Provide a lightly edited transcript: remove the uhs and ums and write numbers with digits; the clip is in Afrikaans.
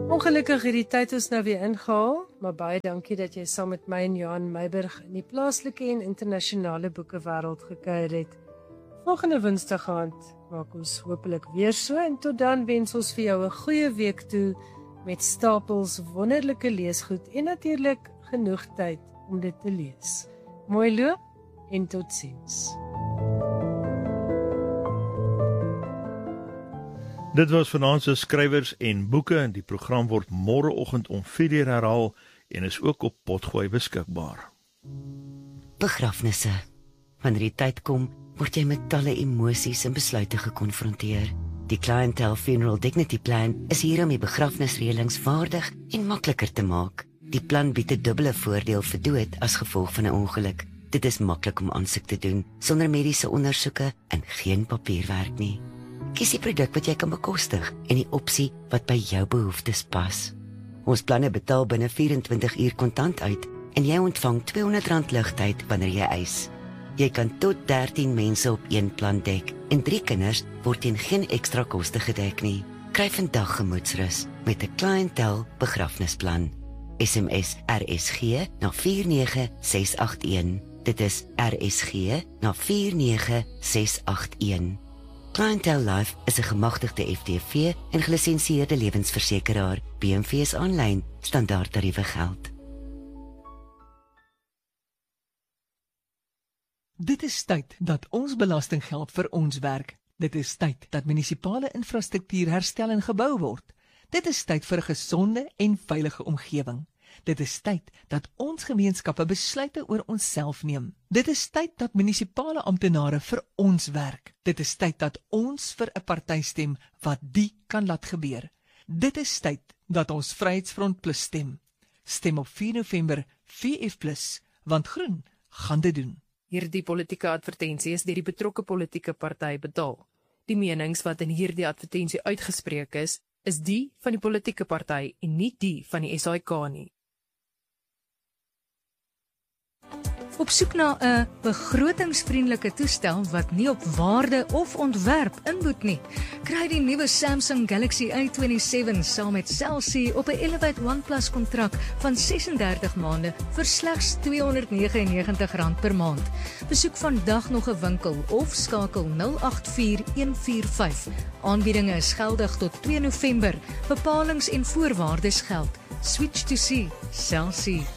Ongelukkig het die tyd ons nou weer ingehaal, maar baie dankie dat jy saam met my en Johan Meiburg in die plaaslike en internasionale boekewêreld gekuier het. Volgende Woensdag aand maak ons hopelik weer so en tot dan wens ons vir jou 'n goeie week toe met stapels wonderlike leesgoed en natuurlik genoeg tyd om dit te lees. Mooi loop en totsiens. Dit was vanaand se skrywers en boeke en die program word môreoggend om 4:00 herhaal en is ook op Potgooi beskikbaar. Begrafnisse. Wanneer die tyd kom, word jy met talle emosies en besluite gekonfronteer. Die Clientele Funeral Dignity Plan is hier om die begrafnisreëlings vaardig en makliker te maak. Die plan bied 'n dubbele voordeel vir dood as gevolg van 'n ongeluk. Dit is maklik om aansoek te doen, sonder mediese ondersoeke en geen papierwerk nie. Kies die produk wat jy kan bekostig en die opsie wat by jou behoeftes pas. Ons planne betaal binne 24 uur kontant uit en jy ontvang R200 ligtyd wanneer jy eis. Jy kan tot 13 mense op een plan dek en 3 kinders word teen geen ekstra koste gedek nie. Kry vandag gemoedsrus met 'n Clientele begrafnisplan. SMS RSG na 49681. Dit is RSG na 49681. Clientele Life is 'n gemagtigde FTV en gelisensieerde lewensversekeraar. BMV is aanlyn, standaard tariewe geld. Dit is tyd dat ons belastinggeld vir ons werk. Dit is tyd dat munisipale infrastruktuur herstel en gebou word. Dit is tyd vir 'n gesonde en veilige omgewing. Dit is tyd dat ons gemeenskappe besluite oor onsself neem. Dit is tyd dat munisipale amptenare vir ons werk. Dit is tyd dat ons vir 'n party stem wat die kan laat gebeur. Dit is tyd dat ons Vryheidsfront Plus stem. Stem op 4 November VF Plus, want groen gaan dit doen. Hierdie politieke advertensie is deur die betrokke politieke party betaal. Die menings wat in hierdie advertensie uitgespreek is die van die politieke party en nie die van die SAIK nie. Op soek na 'n begrotingsvriendelike toestel wat nie op waarde of ontwerp inboet nie, kry die nuwe Samsung Galaxy A27 saam met Cell C op 'n Elevate OnePlus kontrak van 36 maande vir slegs R299 per maand. Besoek vandag nog 'n winkel of skakel 084145. Aanbiedinge is geldig tot 2 November. Bepalings en voorwaardes geld. Switch to C, Cell C.